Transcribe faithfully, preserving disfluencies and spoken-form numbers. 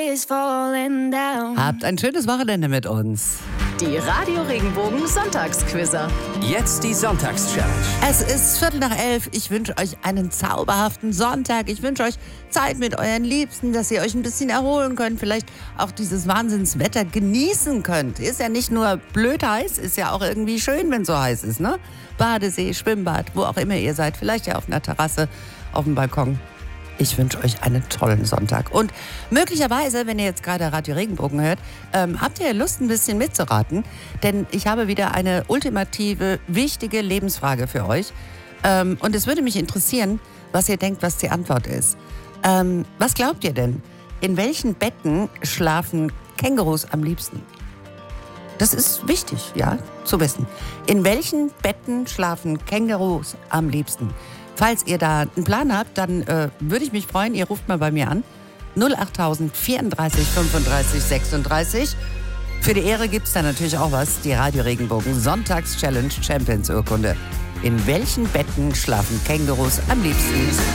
Habt ein schönes Wochenende mit uns. Die Radio Regenbogen Sonntagsquizzer. Jetzt die Sonntagschallenge. Es ist Viertel nach elf. Ich wünsche euch einen zauberhaften Sonntag. Ich wünsche euch Zeit mit euren Liebsten, dass ihr euch ein bisschen erholen könnt. Vielleicht auch dieses Wahnsinnswetter genießen könnt. Ist ja nicht nur blöd heiß, ist ja auch irgendwie schön, wenn es so heiß ist, ne? Badesee, Schwimmbad, wo auch immer ihr seid. Vielleicht ja auf einer Terrasse, auf dem Balkon. Ich wünsche euch einen tollen Sonntag. Und möglicherweise, wenn ihr jetzt gerade Radio Regenbogen hört, ähm, habt ihr Lust, ein bisschen mitzuraten? Denn ich habe wieder eine ultimative, wichtige Lebensfrage für euch. Ähm, und es würde mich interessieren, was ihr denkt, was die Antwort ist. Ähm, was glaubt ihr denn? In welchen Betten schlafen Kängurus am liebsten? Das ist wichtig, ja, zu wissen. In welchen Betten schlafen Kängurus am liebsten? Falls ihr da einen Plan habt, dann äh, würde ich mich freuen, ihr ruft mal bei mir an. null acht tausend vierunddreißig fünfunddreißig sechsunddreißig. Für die Ehre gibt es da natürlich auch was, die Radio Regenbogen Sonntags-Challenge Champions Urkunde. In welchen Betten schlafen Kängurus am liebsten?